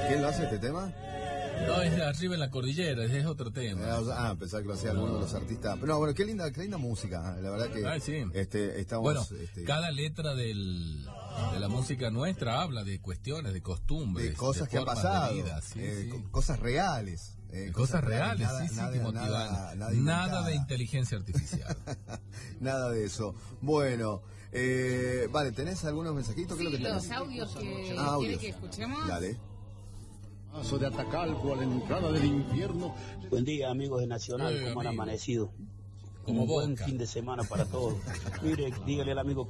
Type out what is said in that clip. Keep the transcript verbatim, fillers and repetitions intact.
¿Quién lo hace este tema? No, es de arriba en la cordillera, ese es otro tema. Ah, pensaba que lo hacía alguno de los artistas. Pero no, bueno, qué linda, qué linda música. La verdad que ah, sí. este, estamos... Bueno, este, cada letra del, de la música nuestra habla de cuestiones, de costumbres, de cosas de que han pasado, vida, sí, eh, sí. cosas reales. Eh, cosas, cosas reales, nada, sí, nada, sí, que nada, motivan. nada, nada, nada de inteligencia artificial. Nada de eso. Bueno, eh, vale, ¿tenés algunos mensajitos? Sí, ¿Qué es lo que los tenés? audios que ah, quiere que escuchemos. Dale. Paso de Atacalco a la entrada del infierno. Buen día, amigos de Nacional, sí, ¿cómo han amigo. amanecido? Como Un buen Boca. fin de semana para todos. Mire, dígale al amigo